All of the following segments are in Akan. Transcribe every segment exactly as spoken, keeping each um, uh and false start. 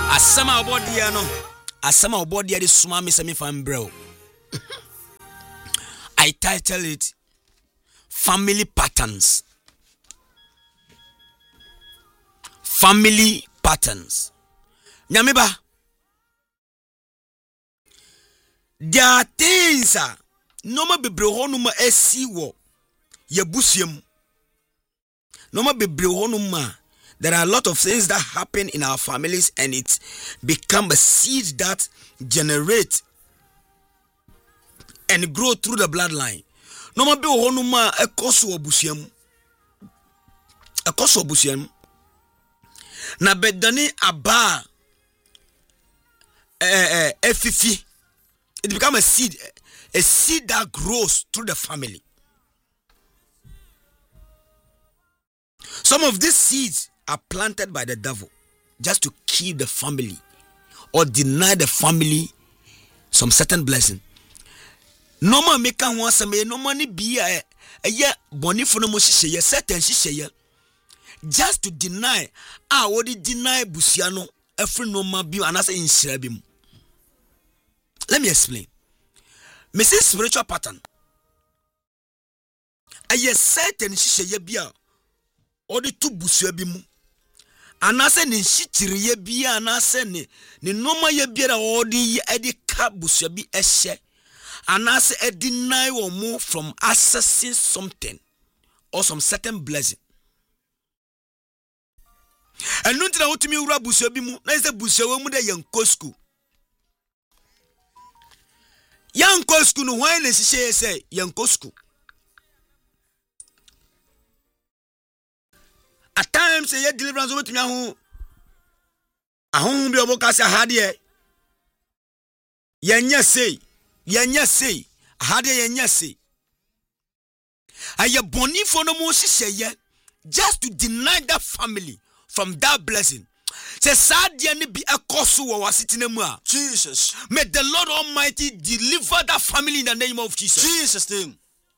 Asama obodia no. Asama obodia de suma me se me fan bro. I title it Family Patterns. Family Patterns. Nyameba. There are things uh, no ma bebre ho no ma asi wo yebusuam. No ma bebre ho no ma. There are a lot of things that happen in our families and it become a seed that generate and grow through the bloodline. No ma be ho no ma ekoso obusuam. Ekoso obusuam. Na bedani aba eh eh efifi. It becomes a seed, a seed that grows through the family. Some of these seeds are planted by the devil just to keep the family or deny the family some certain blessing. No man make one some no money be a yeah boni for no more certain she just to deny I would deny Busiano every no man be and as in Srebim. Let me explain. Missus Spiritual pattern. A yes certain she bia or the two buswebimu. And I said in shitiri ye bia and I said ni noma ye bia or the edi cap buswebi eshe. And I said a deny or move from accessing something or some certain blessing. And no tell what me ura buswebimu. Na is the buswebimu de young cosco. Young Kosku no why she say young Kosku. At times say deliverance over to me who a home be obokasa hadie. Yenya say, yenya say, hadie yenya say. Aye boni for no more she just to deny that family from that blessing. Say sad ni be a kosu wa sitinemu. Jesus. May the Lord Almighty deliver that family in the name of Jesus. Jesus name.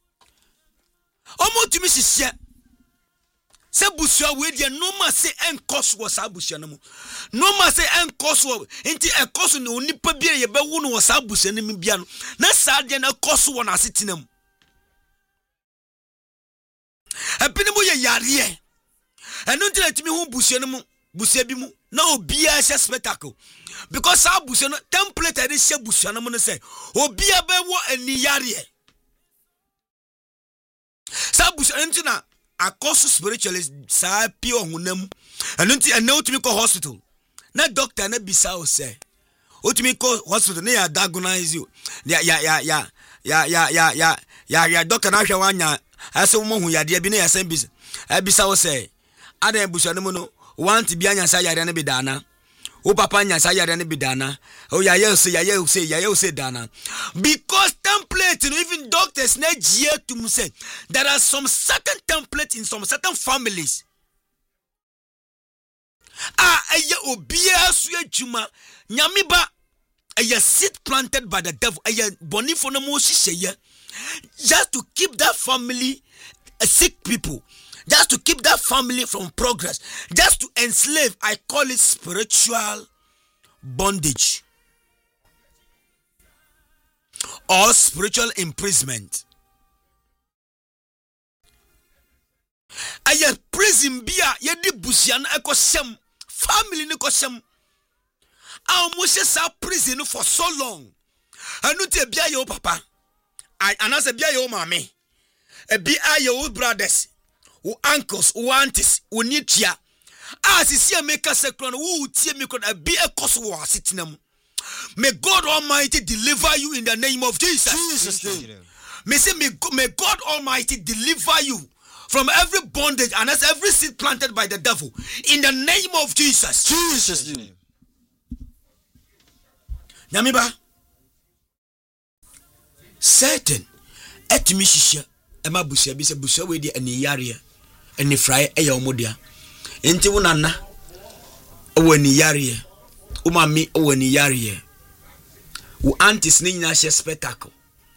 Omo to me she say busua we dia no ma say en kosu wa sa busua no. No ma say en kosu enti e kosu no nipa bia ye be wu no wa sa busua no bia no. Na sad na kosu wa na sitinemu. E pinemu ye yare. Enu nti na timi hu busua no mu. Busia bi mu na obia she spectacle because sa busia no template ade she busia no mo no say obia be wo aniyare sa busia nti na akoso spiritualist sa pi ohunam enu nti ene otimi ko hospital na doctor na bisa o say otimi ko hospital na ya diagnose you ya ya ya ya ya ya ya ya ya ya doctor na hwe wanya ase mo hu yade bi na ya san bisa e bisa o say ada busia no mo no want to be anya sa yare na be dana o papa anya sa yare na be dana o ya ye say ya ye say ya ye say dana because template you know, even doctors na gie to say there are some certain templates in some certain families ah eye obia su adwuma nyame ba eye seed planted by the devil eye boni for no mo hihye just to keep that family uh, sick people. Just to keep that family from progress. Just to enslave. I call it spiritual bondage. Or spiritual imprisonment. Aya prison bia yedi busian ekosem. Family ni kosem. A moshe sa prison for so long. Anu te bia yo papa. Anase bia yo mame. E bia yo brothers. O uncles, o aunties, o nitia. As is here make us a crown, who tear me could be a cost war sitting. May God Almighty deliver you in the name of Jesus. Jesus name. May say may, may God Almighty deliver you from every bondage and as every seed planted by the devil in the name of Jesus. Jesus name. Nyamiba. Certain etimishisha ema busia bi se busia we di ani yare ani fry eya omodia enti wonana o ani yare o mami o ani yare wo aunties ni nyina she spectacle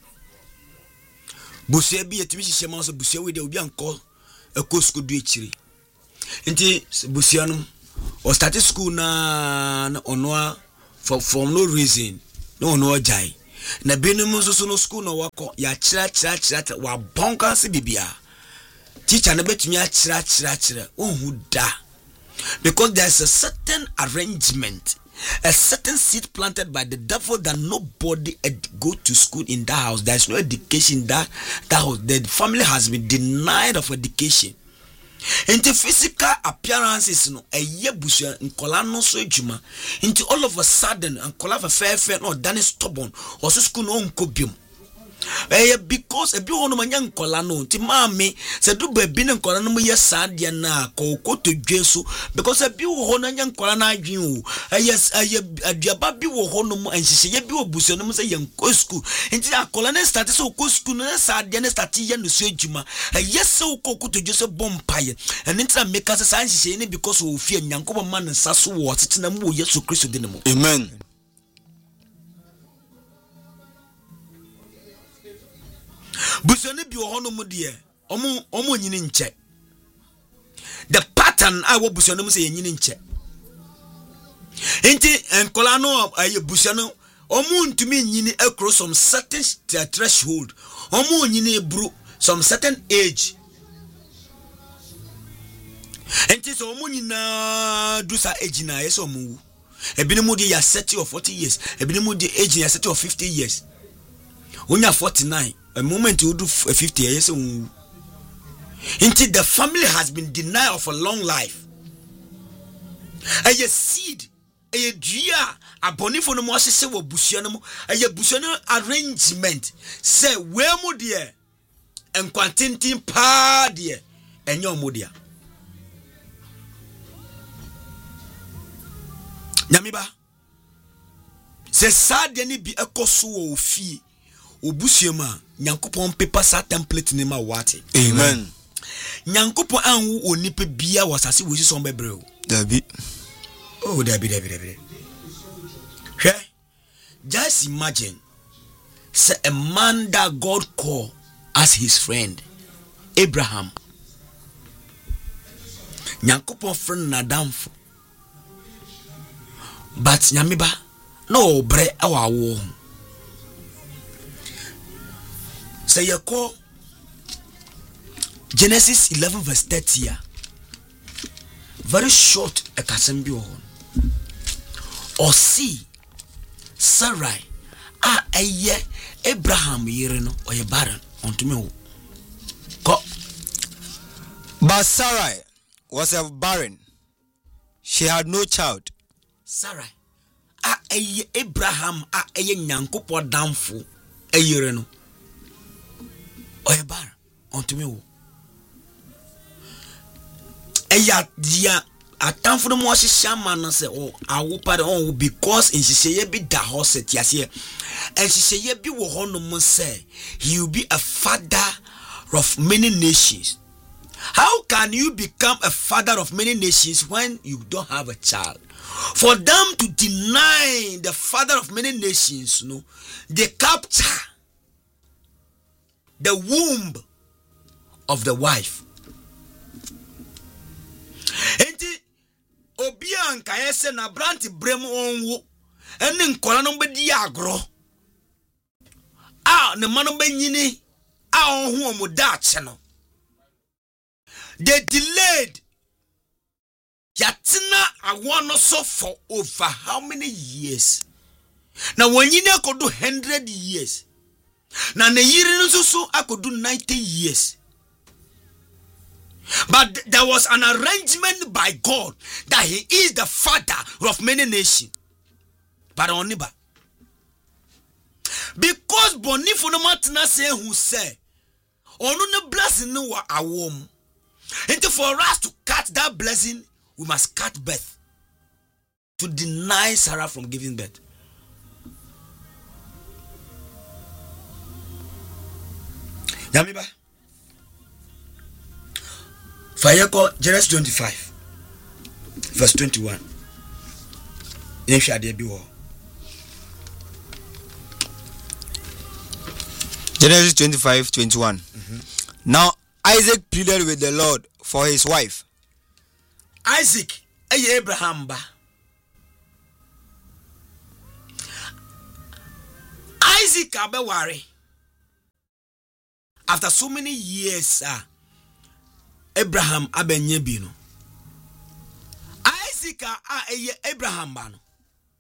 busia bi etimishisha ma so busia we di obi anko ekosku du echiri enti busia no or started school na ono for for no reason no no jai na binom so no school no wako ya chira chira chira wa bonka se bibia teacher na betumi a chira chira chira ohun da because there's a certain arrangement, a certain seed planted by the devil that nobody ed- go to school in that house. There's no education in that that house. The family has been denied of education. Into physical appearances, no, a year bush and colano so juma. Into all of a sudden, and colava fair fair no done stubborn or so school no copium. Eh, because a bill on my young colano, Timami said, do be bin and colano, yes, Sadiana, Coco to Jesu, because a bill on a young colana, you, yes, a yababi will honor and she say, you bushonum say young school. And the colonel started so good school, Sadiana started and the Juma, a yes, so Coco to Joseph Bompire, and it's a make us a sign saying because we fear Yanko man and Sasu was it's in a moo, yes, so Christo Dynamo. Amen. Busoni bi ohono mu de omo omo nyini nche the pattern I wo busoni mu say nyini nche enti enkola no aye busoni omo ntumi nyini across some certain threshold omo nyini bru some certain age enti so omo nyina do sa age na yes omo ebini mu de ya thirty or forty years ebini mu de age ya thirty or fifty years onya forty-nine. A moment you do fifty years, until the family has been denied of a long life. A seed, a dear, a bonifo no more say what bushano, a bushano arrangement. Say, where mo dear, and quantintin pa dear, and your modia. Yamiba, say, sad, any be a cosu of fee. Obusiema nyankopon paper sa template ni ma wate. Amen. Nyankopon anwu onipa bia wasase wosi so bebre o. Dabi. Oh dabi dabi dabi. Hwe. Just imagine say a man that God called as his friend, Abraham. Nyankopon friend nadamfo. But nyamiba no bre awawo. Say you call Genesis eleven verse thirty. Very short a kasembi or see Sarai a aye Abraham yireno or ye barren unto me. Go. But Sarai was a barren. She had no child. Sarai a aye Abraham a aye nyankopo damfo a yireno. Oyebar unto me. Eya dia atamfo no mo shaman no say oh awo pare on because in she be da house tiase and she be wo hono mo say he will be a father of many nations. How can you become a father of many nations when you don't have a child? For them to deny the father of many nations, no, they capture the womb of the wife. Enti obian kayese na branti brem onwo eni nkola no be di agro ah ne mano be nyini ah onhu omudache no. They delayed yatina awon so for over how many years? Now when you could do one hundred years. Now the year so I could do ninety years. But th- there was an arrangement by God that he is the father of many nations. But only ba. Because Bonifo no matina say who say onu ne blessing no wa awom. And for us to cut that blessing, we must cut birth. To deny Sarah from giving birth. Yamiba. Fire call Genesis twenty-five, verse twenty-one. Genesis twenty-five, twenty-one. Mm-hmm. Now Isaac pleaded with the Lord for his wife. Isaac eye Abraham ba. Isaac abeware. After so many years, uh, Abraham abenye bi no. Isaac a eye Abraham ba no.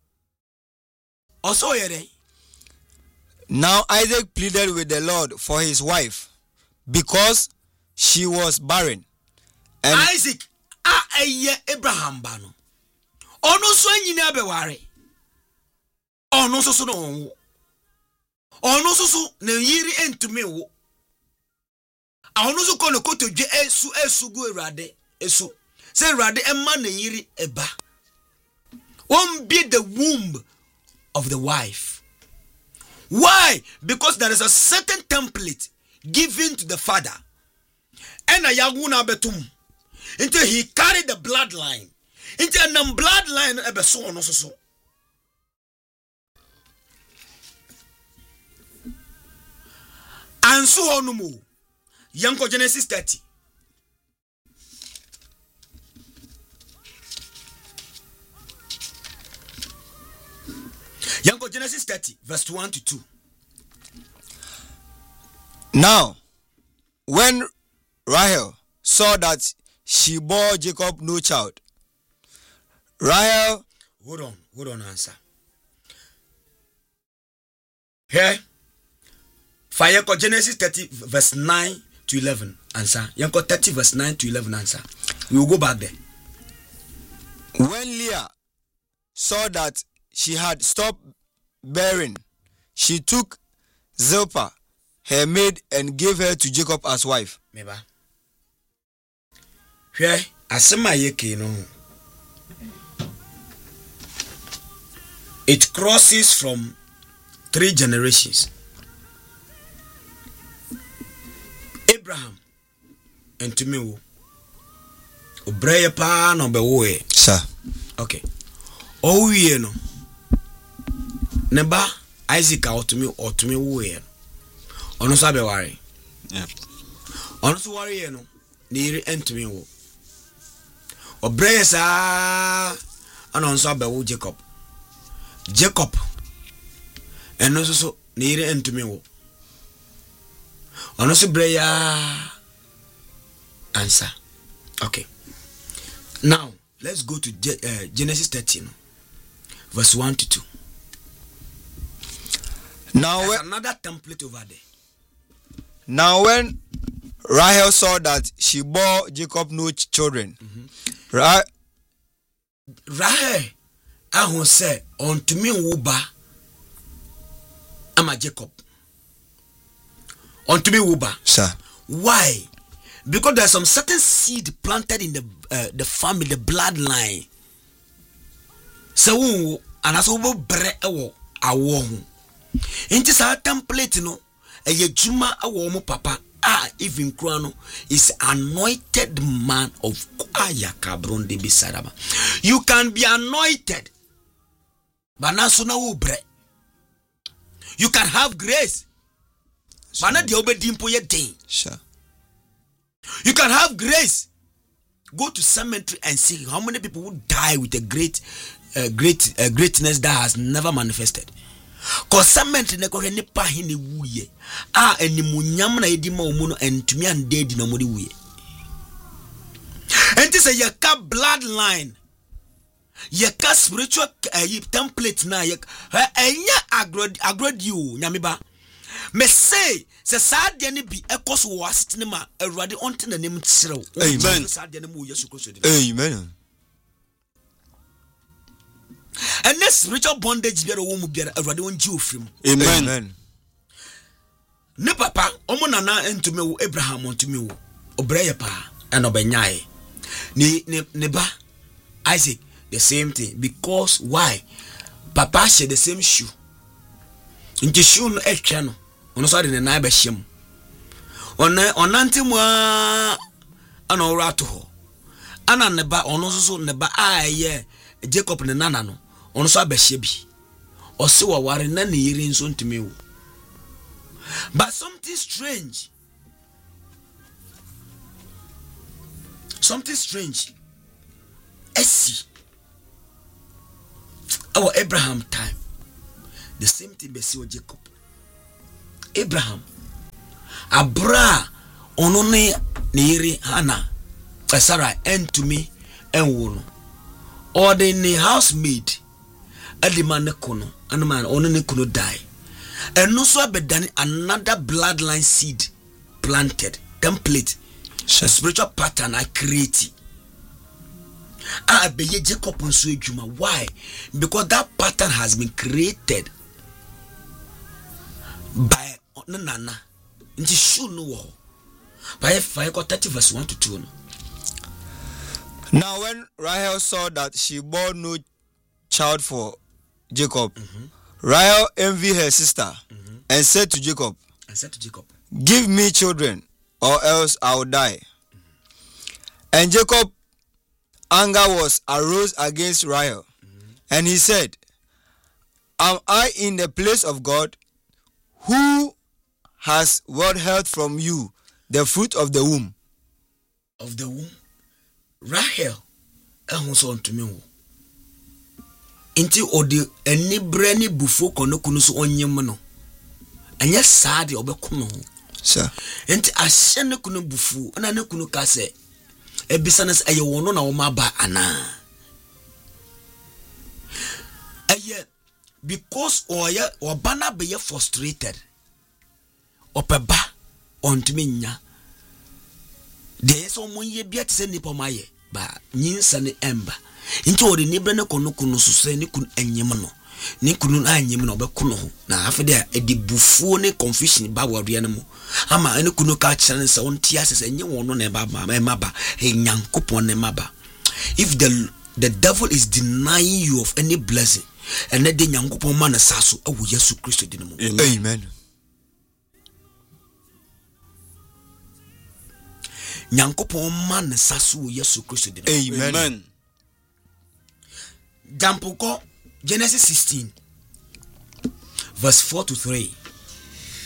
Also yere. Now Isaac pleaded with the Lord for his wife because she was barren. And Isaac a eye Abraham ba no. Ono so anyina abeware. Ono so so no. Ono so so na yiri entumi wo. Ono so kono koto dwe esu esu gu Awurade esu. Say Awurade emma na yiri eba. Won't be the womb of the wife. Why? Because there is a certain template given to the father. And a yaguna betum. Until he carried the bloodline. Until a bloodline ebeso no so so. And so on mo. Yanko Genesis thirty. Yanko Genesis thirty, verse one to two. now, when Rahel saw that she bore Jacob no child, Rahel... Hold on, hold on, answer. Here. For Yanko Genesis thirty, verse nine to eleven, answer. Yanko thirty, verse nine to eleven, answer. We will go back there. When Leah saw that she had stopped bearing, she took Zilpah, her maid, and gave her to Jacob as wife. Meba. Here, asema yeke no. It crosses from three generations. Abraham and to me, Obreye pa no be wo. Sir. Okay. Oh ye no. Neba Isaac out to me or to me wo ye. Ono so be worry. Yeah. Ono so worry ye no. Ni ent me wo. Obreye sa ana on so be wo Jacob. Jacob. Eno so so ni ent me wo. Ono so breya answer. Okay. Now, let's go to Je- uh, Genesis thirteen, verse one to two. Now, There's when, another template over there. now when Rahel saw that she bore Jacob no ch- children, mm-hmm. Ra- Rahel, I say, unto me wuba, I'm a Jacob. Unto me wuba. Sir. Why? Because there's some certain seed planted in the uh, the family, the bloodline. So, and as over bre ewo awo. Into sa template no, a yejuma awo papa. Ah, even Krano is anointed man of Ayaka Brundi Bisaraba. You can be anointed, but now so now bre. You can have grace, but not the obedimpo ye day. Sure. You can have grace. Go to cemetery and see how many people would die with a great, uh, great uh, greatness that has never manifested. Cause cemetery ne ko ne pa he ne wuye. Ah animunyam na edi ma omu no entumi ande di no mo de wuye. Enti say your ka bloodline. Your ka spiritual uh, template na ye enya agro agro di o nyame ba. Me say se sad de ne bi ekos wo asitene ma awurade onte na nem tserew. Amen. Sad de ne mo Yesu Kristo di. Amen. And this spiritual bondage biara wo mu biara awurade won ji ofrim. Amen. Amen. Ne papa omo nana entume wo Abraham ontume wo obreye pa and obenyae. Ni ne ne ba Isaac the same thing because why? Papa share the same shoe. Nti shoe no etwa no. Ono so de ne na be hyem. Ona onante mu a ana ora to ho. Ana ne ba ono so so ne ba aye Jacob ne nana no. Ono so abehye bi. Ose wa ware na ne yiri nso ntime wo. But something strange. Something strange. A esi our Abraham time the same thing be see with Jacob. Abraham abra ono ne yiri Hannah Sarah and to me and wono or the ne housemaid adi man ne kono and man ono ne kono die and no so abedani another bloodline seed planted template a spiritual pattern I create. I be Jacob on so juma. Why? Because that pattern has been created by Nana. Nti show no war. By five thirty verse one to two. Now when Rahel saw that she bore no child for Jacob, mm-hmm. Rahel envied her sister mm-hmm. and said to Jacob, and said to Jacob, give me children, or else I will die. Mm-hmm. And Jacob anger was arose against Rahel, mm-hmm. and he said, am I in the place of God, who has withheld from you the fruit of the womb? Of the womb? Rahel, ehun so unto me. Inti odi eni brani bufo kono kunu so onyem no. Anya saade obekuno. Sir. Inti ahye ne kunu bufu, na ne kunu ka se ebisanes eye wono na wo maba ana. Eye because oya obana be ye frustrated. Opeba ontimi nya. There so mo ye bia tse nipa maye ba nyinsa ne emba. Nti odi ni bre ne kono kunu so se ne kun enyem no. Ni kunu na enyem no obekuno ho. Na afede edi bufuo ne confusion ba wade ne mo. Ama ene kunu ka kire se onti asese enye wono na ba ma maba enyankopon ne maba. If the the devil is denying you of any blessing and the nyankopon man saso awu Yesu Kristo di ne mo. Amen. Nyankopon man saso Yesu Kristo di ne mo. Amen. Jampoko Genesis sixteen verse four to three.